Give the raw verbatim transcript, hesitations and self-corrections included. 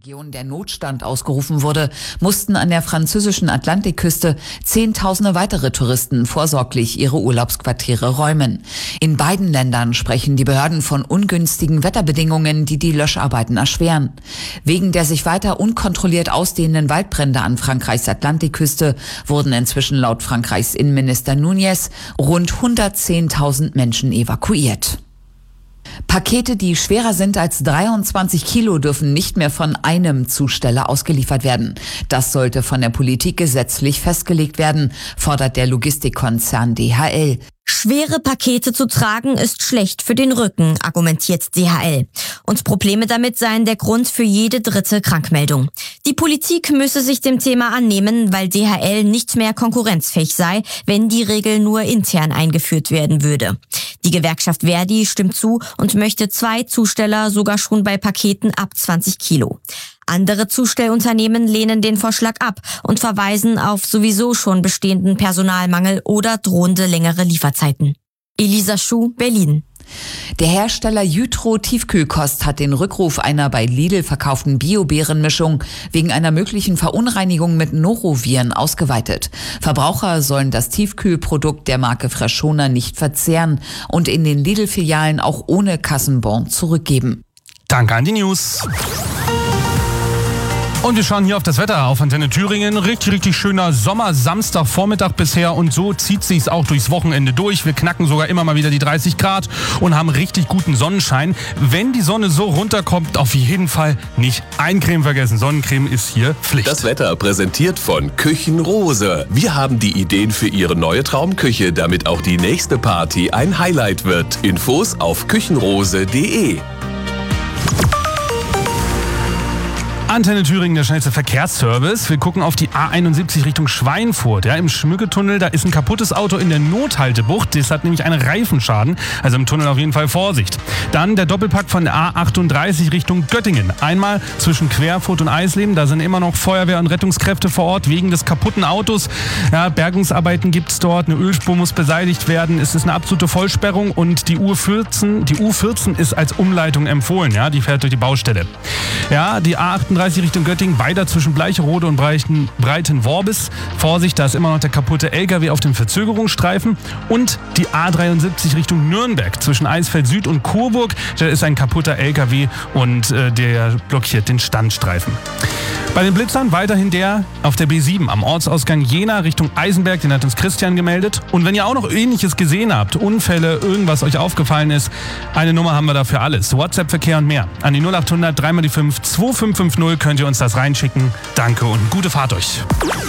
Region der Notstand ausgerufen wurde, mussten an der französischen Atlantikküste Zehntausende weitere Touristen vorsorglich ihre Urlaubsquartiere räumen. In beiden Ländern sprechen die Behörden von ungünstigen Wetterbedingungen, die die Löscharbeiten erschweren. Wegen der sich weiter unkontrolliert ausdehnenden Waldbrände an Frankreichs Atlantikküste wurden inzwischen laut Frankreichs Innenminister Núñez rund hundertzehntausend Menschen evakuiert. Pakete, die schwerer sind als dreiundzwanzig Kilo, dürfen nicht mehr von einem Zusteller ausgeliefert werden. Das sollte von der Politik gesetzlich festgelegt werden, fordert der Logistikkonzern D H L. Schwere Pakete zu tragen ist schlecht für den Rücken, argumentiert D H L. Und Probleme damit seien der Grund für jede dritte Krankmeldung. Die Politik müsse sich dem Thema annehmen, weil D H L nicht mehr konkurrenzfähig sei, wenn die Regel nur intern eingeführt werden würde. Die Gewerkschaft Verdi stimmt zu und möchte zwei Zusteller sogar schon bei Paketen ab zwanzig Kilo. Andere Zustellunternehmen lehnen den Vorschlag ab und verweisen auf sowieso schon bestehenden Personalmangel oder drohende längere Lieferzeiten. Elisa Schuh, Berlin. Der Hersteller Jytro Tiefkühlkost hat den Rückruf einer bei Lidl verkauften Bio-Beerenmischung wegen einer möglichen Verunreinigung mit Noroviren ausgeweitet. Verbraucher sollen das Tiefkühlprodukt der Marke Freshona nicht verzehren und in den Lidl-Filialen auch ohne Kassenbon zurückgeben. Danke an die News. Und wir schauen hier auf das Wetter auf Antenne Thüringen. Richtig, richtig schöner Sommer-Samstagvormittag bisher und so zieht sich's auch durchs Wochenende durch. Wir knacken sogar immer mal wieder die dreißig Grad und haben richtig guten Sonnenschein. Wenn die Sonne so runterkommt, auf jeden Fall nicht eincremen vergessen. Sonnencreme ist hier Pflicht. Das Wetter präsentiert von Küchenrose. Wir haben die Ideen für Ihre neue Traumküche, damit auch die nächste Party ein Highlight wird. Infos auf küchenrose punkt de. Antenne Thüringen, der schnellste Verkehrsservice. Wir gucken auf die A einundsiebzig Richtung Schweinfurt. Ja, im Schmücketunnel, da ist ein kaputtes Auto in der Nothaltebucht. Das hat nämlich einen Reifenschaden. Also im Tunnel auf jeden Fall Vorsicht. Dann der Doppelpack von der A achtunddreißig Richtung Göttingen. Einmal zwischen Querfurt und Eisleben. Da sind immer noch Feuerwehr und Rettungskräfte vor Ort wegen des kaputten Autos. Ja, Bergungsarbeiten gibt es dort. Eine Ölspur muss beseitigt werden. Es ist eine absolute Vollsperrung und die U vierzehn, die U vierzehn ist als Umleitung empfohlen. Ja, die fährt durch die Baustelle. Ja, die A achtunddreißig Richtung Göttingen, weiter zwischen Bleicherode und Breiten, Breitenworbis. Vorsicht, da ist immer noch der kaputte L K W auf dem Verzögerungsstreifen. Und die A dreiundsiebzig Richtung Nürnberg zwischen Eisfeld Süd und Coburg. Da ist ein kaputter L K W und äh, der blockiert den Standstreifen. Bei den Blitzern weiterhin der auf der B sieben am Ortsausgang Jena Richtung Eisenberg, den hat uns Christian gemeldet. Und wenn ihr auch noch Ähnliches gesehen habt, Unfälle, irgendwas euch aufgefallen ist, eine Nummer haben wir dafür alles. WhatsApp-Verkehr und mehr. An die null achthundert drei mal die fünf zwei fünf fünf null könnt ihr uns das reinschicken. Danke und gute Fahrt euch.